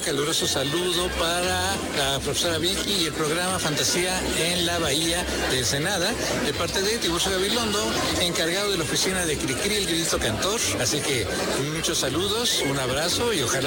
caluroso saludo para la profesora Vicky y el programa Fantasía en la Bahía de Ensenada, de parte de Tiburcio Gabilondo, encargado de la oficina de Cricri, el grito cantor. Así que muchos saludos, un abrazo y ojalá